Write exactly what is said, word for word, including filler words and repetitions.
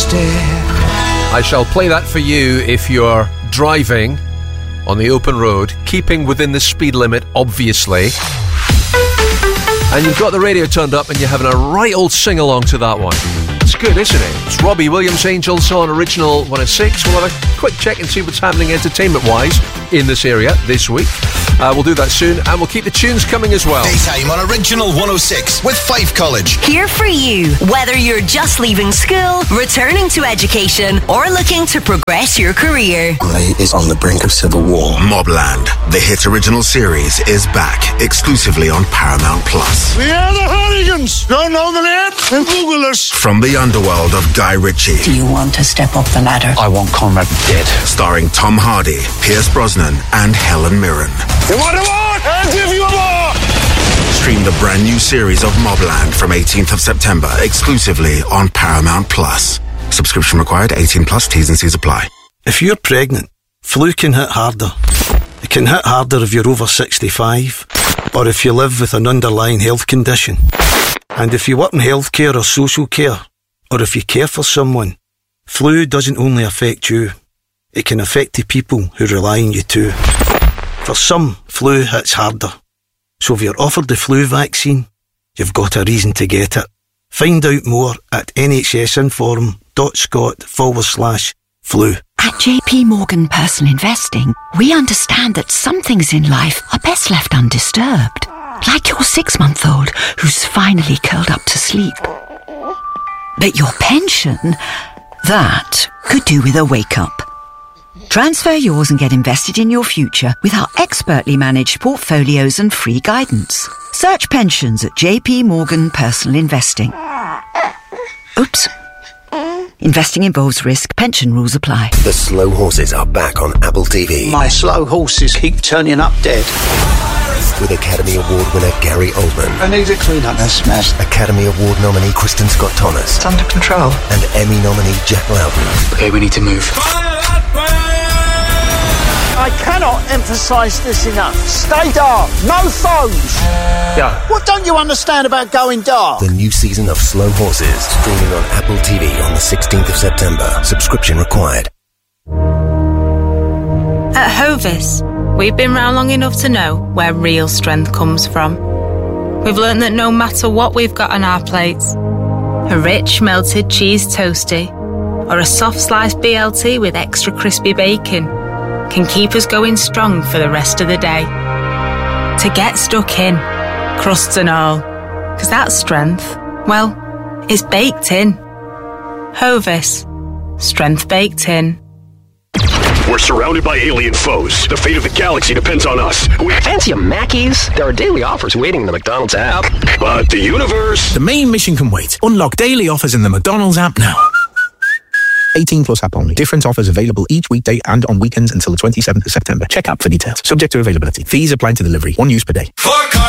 instead. I shall play that for you if you're driving on the open road, keeping within the speed limit, obviously. And you've got the radio turned up and you're having a right old sing-along to that one. It's good, isn't it? It's Robbie Williams, Angels on Original one oh six. We'll have a quick check and see what's happening entertainment-wise in this area this week. Uh, we'll do that soon, and we'll keep the tunes coming as well. Daytime on Original one oh six with Fife College. Here for you, whether you're just leaving school, returning to education, or looking to progress your career. Malay is on the brink of civil war. Mobland, the hit original series, is back exclusively on Paramount Plus. We are the Hooligans. Don't know the name? Then Google us. From the underworld of Guy Ritchie. Do you want to step up the ladder? I want Conrad dead. Starring Tom Hardy, Pierce Brosnan, and Helen Mirren. You want a more? I'll give you a more. Stream the brand new series of Mobland from eighteenth of September exclusively on Paramount Plus. Subscription required, eighteen plus, T's and C's apply. If you're pregnant, flu can hit harder. It can hit harder if you're over sixty-five or if you live with an underlying health condition. And if you work in healthcare or social care, or if you care for someone, flu doesn't only affect you, it can affect the people who rely on you too. For some, flu hits harder. So if you're offered the flu vaccine, you've got a reason to get it. Find out more at nhsinform.scot forward slash flu. At J P Morgan Personal Investing, we understand that some things in life are best left undisturbed. Like your six-month-old who's finally curled up to sleep. But your pension, that could do with a wake-up. Transfer yours and get invested in your future with our expertly managed portfolios and free guidance. Search pensions at J P Morgan Personal Investing. Oops. Investing involves risk. Pension rules apply. The Slow Horses are back on Apple T V. My slow horses keep turning up dead. With Academy Award winner Gary Oldman. I need to clean up this mess. Academy Award nominee Kristen Scott Thomas. It's under control. And Emmy nominee Jack Loudon. Okay, we need to move. I cannot emphasise this enough. Stay dark. No phones. Yeah. What don't you understand about going dark? The new season of Slow Horses, streaming on Apple T V on the sixteenth of September. Subscription required. At Hovis, we've been round long enough to know where real strength comes from. We've learned that no matter what we've got on our plates, a rich melted cheese toastie or a soft sliced B L T with extra crispy bacon can keep us going strong for the rest of the day. To get stuck in, crusts and all, because that strength, well, it's baked in. Hovis, strength baked in. We're surrounded by alien foes. The fate of the galaxy depends on us. We Fancy a Mackey's? There are daily offers waiting in the McDonald's app. But the universe... The main mission can wait. Unlock daily offers in the McDonald's app now. eighteen plus app only. Different offers available each weekday and on weekends until the twenty-seventh of September. Check app for details. Subject to availability. Fees apply to delivery. One use per day.